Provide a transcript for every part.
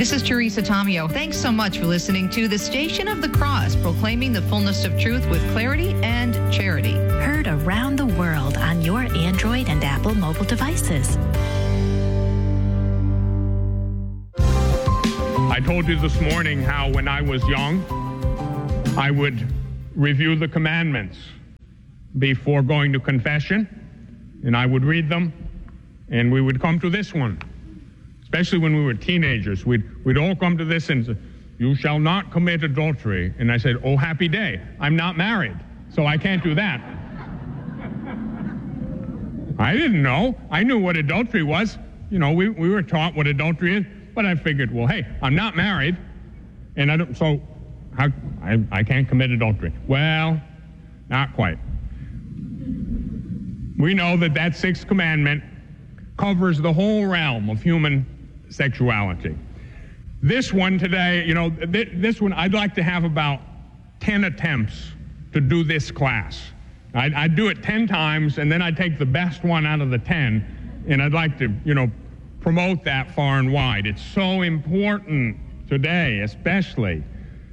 This is Teresa Tomeo. Thanks so much for listening to the Station of the Cross, proclaiming the fullness of truth with clarity and charity. Heard around the world on your Android and Apple mobile devices. I told you this morning how when I was young, I would review the commandments before going to confession, and I would read them, and we would come to this one. Especially when we were teenagers, we'd all come to this and say, "You shall not commit adultery." And I said, "Oh, happy day. I'm not married, so I can't do that." I didn't know. I knew what adultery was. You know, we were taught what adultery is, but I figured, well, hey, I'm not married, and I can't commit adultery. Well, not quite. We know that sixth commandment covers the whole realm of human sexuality. This one today, you know, this one, I'd like to have about 10 attempts to do this class. I'd do it 10 times, and then I'd take the best one out of the 10, and I'd like to, you know, promote that far and wide. It's so important today, especially.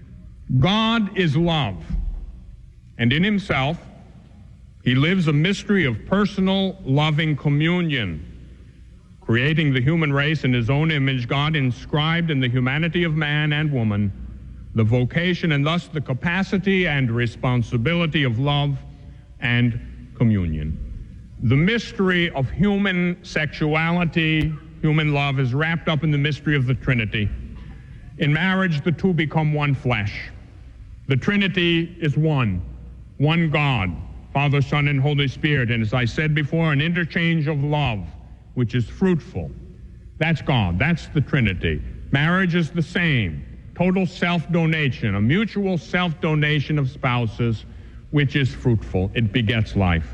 God is love, and in himself, he lives a mystery of personal, loving communion. Creating the human race in his own image, God inscribed in the humanity of man and woman the vocation and thus the capacity and responsibility of love and communion. The mystery of human sexuality, human love, is wrapped up in the mystery of the Trinity. In marriage, the two become one flesh. The Trinity is one God, Father, Son, and Holy Spirit. And as I said before, an interchange of love, which is fruitful. That's God. That's the Trinity. Marriage is the same. Total self-donation, a mutual self-donation of spouses, which is fruitful. It begets life.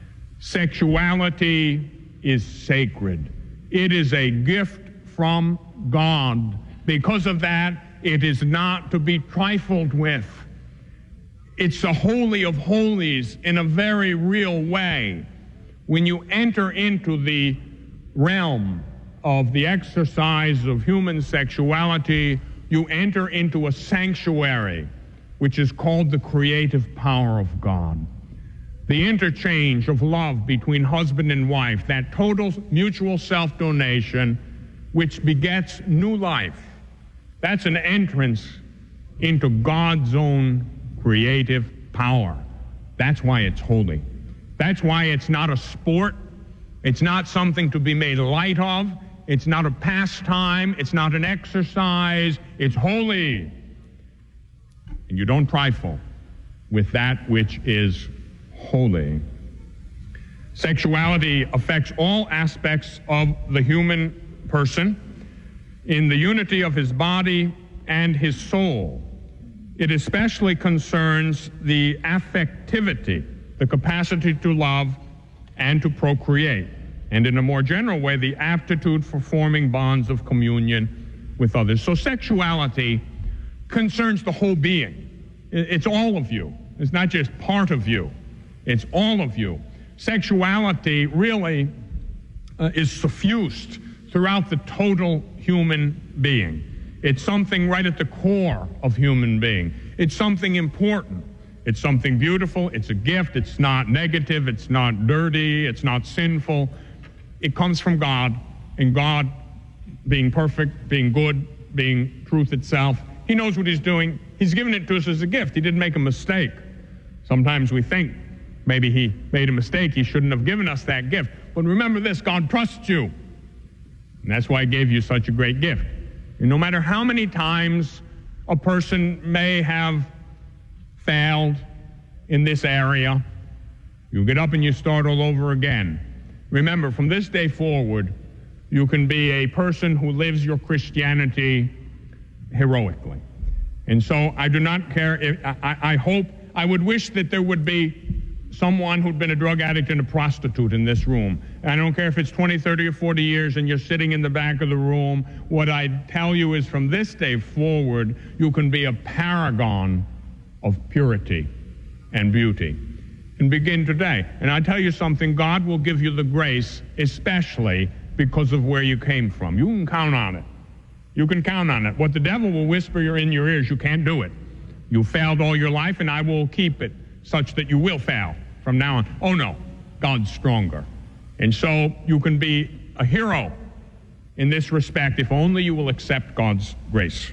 Sexuality is sacred. It is a gift from God. Because of that, it is not to be trifled with. It's the holy of holies in a very real way. When you enter into the realm of the exercise of human sexuality, you enter into a sanctuary, which is called the creative power of God. The interchange of love between husband and wife, that total mutual self-donation, which begets new life. That's an entrance into God's own creative power. That's why it's holy. That's why it's not a sport. It's not something to be made light of. It's not a pastime. It's not an exercise. It's holy. And you don't trifle with that which is holy. Sexuality affects all aspects of the human person in the unity of his body and his soul. It especially concerns the affectivity, the capacity to love and to procreate, and in a more general way, the aptitude for forming bonds of communion with others. So sexuality concerns the whole being. It's all of you. It's not just part of you. It's all of you. Sexuality really is suffused throughout the total human being. It's something right at the core of human being. It's something important. It's something beautiful. It's a gift. It's not negative. It's not dirty. It's not sinful. It comes from God, and God, being perfect, being good, being truth itself, he knows what he's doing. He's given it to us as a gift. He didn't make a mistake. Sometimes we think maybe he made a mistake. He shouldn't have given us that gift. But remember this, God trusts you. And that's why he gave you such a great gift. And no matter how many times a person may have failed in this area, you get up and you start all over again. Remember, from this day forward, you can be a person who lives your Christianity heroically. And so I do not care if, I would wish that there would be someone who'd been a drug addict and a prostitute in this room. And I don't care if it's 20, 30, or 40 years and you're sitting in the back of the room. What I tell you is from this day forward, you can be a paragon of purity and beauty. And begin today. And I tell you something, God will give you the grace, especially because of where you came from. You can count on it. You can count on it. What the devil will whisper in your ears, you can't do it. You failed all your life, and I will keep it such that you will fail from now on. Oh, no, God's stronger. And so you can be a hero in this respect if only you will accept God's grace.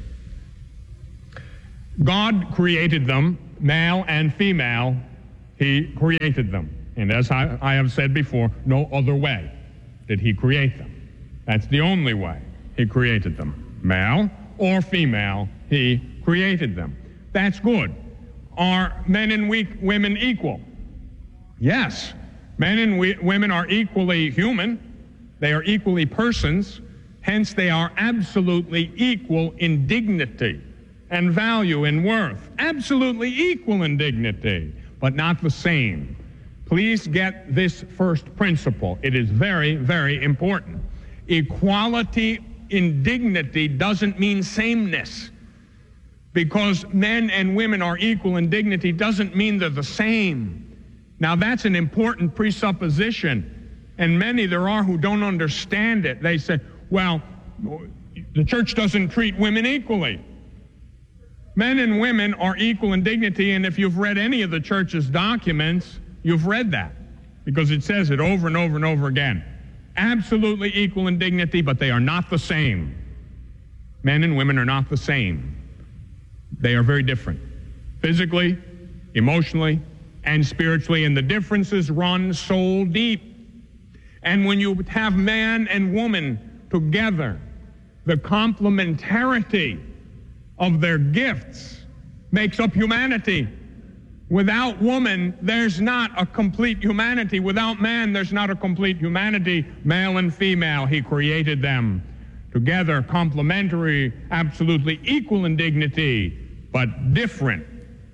God created them, male and female. He created them. And as I have said before, no other way did he create them. That's the only way he created them. Male or female, he created them. That's good. Are men and women equal? Yes. Men and women are equally human. They are equally persons. Hence, they are absolutely equal in dignity and value and worth. Absolutely equal in dignity, but not the same. Please get this first principle. It is very, very important. Equality in dignity doesn't mean sameness. Because men and women are equal in dignity doesn't mean they're the same. Now, that's an important presupposition, and many there are who don't understand it. They say, well, the church doesn't treat women equally. Men and women are equal in dignity, and if you've read any of the church's documents, you've read that, because it says it over and over and over again. Absolutely equal in dignity, but they are not the same. Men and women are not the same. They are very different, physically, emotionally, and spiritually, and the differences run soul deep. And when you have man and woman together, the complementarity of their gifts makes up humanity. Without woman, there's not a complete humanity. Without man, there's not a complete humanity. Male and female, he created them together, complementary, absolutely equal in dignity, but different,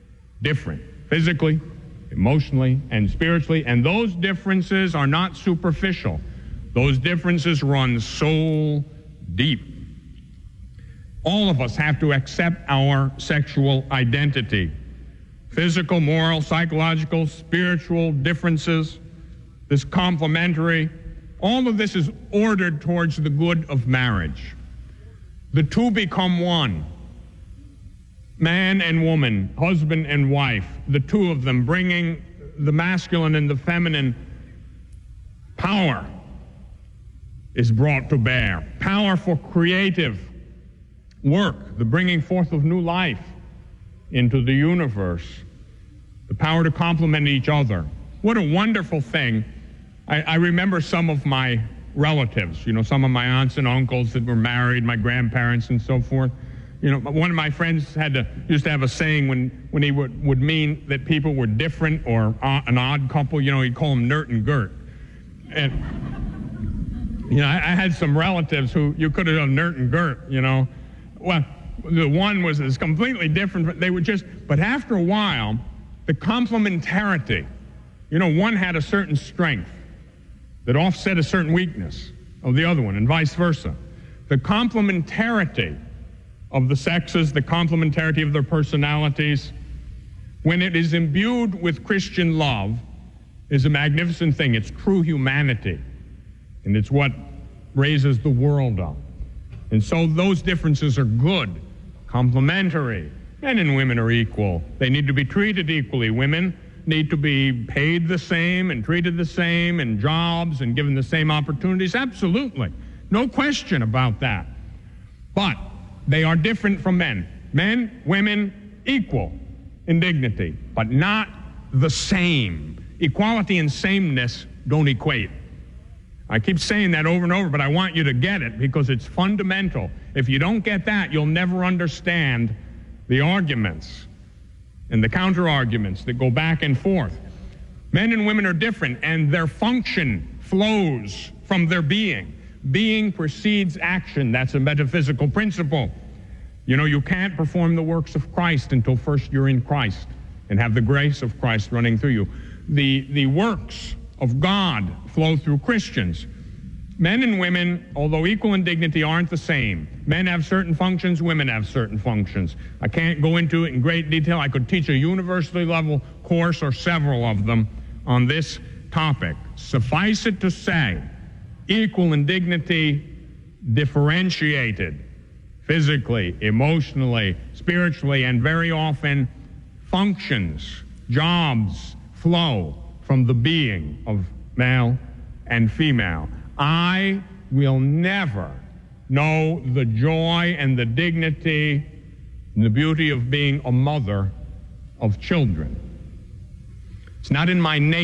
physically, emotionally, and spiritually. And those differences are not superficial. Those differences run soul deep. All of us have to accept our sexual identity. Physical, moral, psychological, spiritual differences, this complementary, all of this is ordered towards the good of marriage. The two become one. Man and woman, husband and wife, the two of them bringing the masculine and the feminine power is brought to bear. Power for creative work, the bringing forth of new life into the universe, the power to complement each other. What a wonderful thing. I remember some of my relatives, some of my aunts and uncles that were married, my grandparents and so forth. One of my friends used to have a saying when he would mean that people were different or an odd couple, he'd call them Nert and Gert. And, I had some relatives who you could have done Nert and Gert, Well, the one is completely different. But after a while, the complementarity, one had a certain strength that offset a certain weakness of the other one, and vice versa. The complementarity of the sexes, the complementarity of their personalities, when it is imbued with Christian love, is a magnificent thing. It's true humanity, and it's what raises the world up. And so those differences are good, complementary. Men and women are equal. They need to be treated equally. Women need to be paid the same and treated the same in jobs and given the same opportunities. Absolutely. No question about that. But they are different from men. Men, women, equal in dignity, but not the same. Equality and sameness don't equate. I keep saying that over and over, but I want you to get it because it's fundamental. If you don't get that, you'll never understand the arguments and the counter-arguments that go back and forth. Men and women are different, and their function flows from their being. Being precedes action. That's a metaphysical principle. You can't perform the works of Christ until first you're in Christ and have the grace of Christ running through you. The works of God flow through Christians. Men and women, although equal in dignity, aren't the same. Men have certain functions, women have certain functions. I can't go into it in great detail. I could teach a university level course or several of them on this topic. Suffice it to say, equal in dignity, differentiated physically, emotionally, spiritually, and very often functions, jobs flow from the being of male and female. I will never know the joy and the dignity and the beauty of being a mother of children. It's not in my nature.